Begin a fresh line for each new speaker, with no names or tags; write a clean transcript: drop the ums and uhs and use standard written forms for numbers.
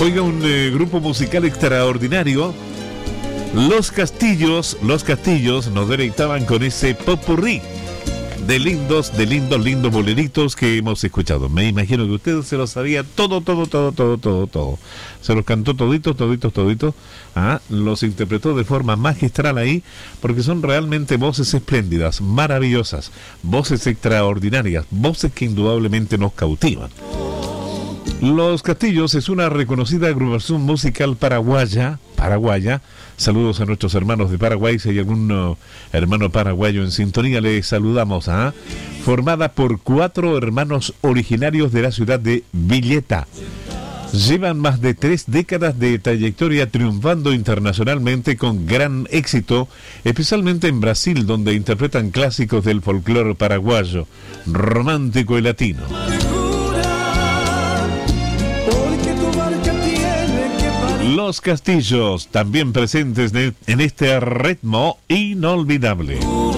Oiga, un grupo musical extraordinario. Los Castillos nos deleitaban con ese popurrí de lindos boleritos que hemos escuchado. Me imagino que usted se lo sabía todo. Se los cantó toditos. Los interpretó de forma magistral ahí, porque son realmente voces espléndidas, maravillosas, voces extraordinarias, voces que indudablemente nos cautivan. Los Castillos es una reconocida agrupación musical paraguaya. Saludos a nuestros hermanos de Paraguay. Si hay algún hermano paraguayo en sintonía, les saludamos. Formada por 4 hermanos originarios de la ciudad de Villeta. Llevan más de 3 décadas de trayectoria, triunfando internacionalmente con gran éxito, especialmente en Brasil, donde interpretan clásicos del folclore paraguayo, romántico y latino. Los Castillos, también presentes en este ritmo inolvidable.